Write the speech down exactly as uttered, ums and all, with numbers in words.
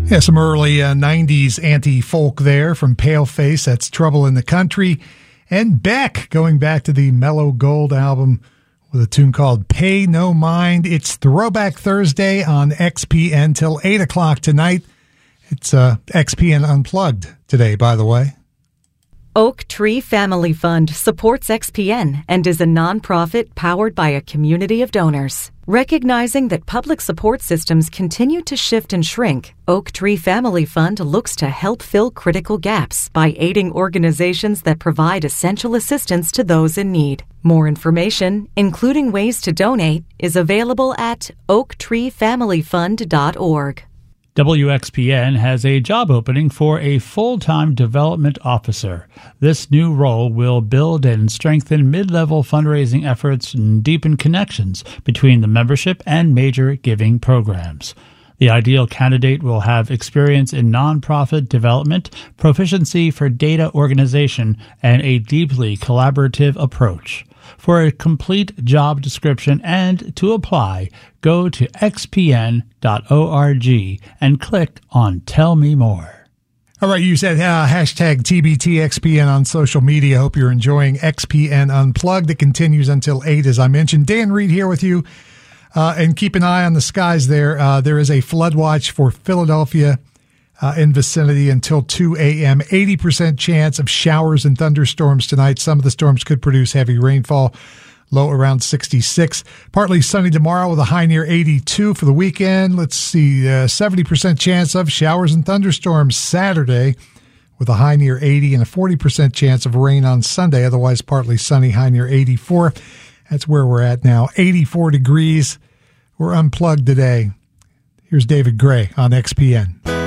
Yeah, some early uh, nineties anti-folk there from Paleface. That's Trouble in the Country. And Beck, going back to the Mellow Gold album with a tune called Pay No Mind. It's Throwback Thursday on X P N till eight o'clock tonight. It's uh, X P N Unplugged today, by the way. Oak Tree Family Fund supports X P N and is a nonprofit powered by a community of donors. Recognizing that public support systems continue to shift and shrink, Oak Tree Family Fund looks to help fill critical gaps by aiding organizations that provide essential assistance to those in need. More information, including ways to donate, is available at oak tree family fund dot org. W X P N has a job opening for a full-time development officer. This new role will build and strengthen mid-level fundraising efforts and deepen connections between the membership and major giving programs. The ideal candidate will have experience in nonprofit development, proficiency for data organization, and a deeply collaborative approach. For a complete job description and to apply, go to x p n dot org and click on Tell Me More. All right, you said uh, hashtag T B T X P N on social media. Hope you're enjoying X P N Unplugged. It continues until eight, as I mentioned. Dan Reed here with you. Uh, and keep an eye on the skies there. Uh, there is a flood watch for Philadelphia uh, in vicinity until two a.m. eighty percent chance of showers and thunderstorms tonight. Some of the storms could produce heavy rainfall, low around sixty-six. Partly sunny tomorrow with a high near eighty-two for the weekend. Let's see, uh, seventy percent chance of showers and thunderstorms Saturday with a high near eighty and a forty percent chance of rain on Sunday. Otherwise, partly sunny, high near eighty-four. That's where we're at now, eighty-four degrees. We're unplugged today. Here's David Gray on X P N.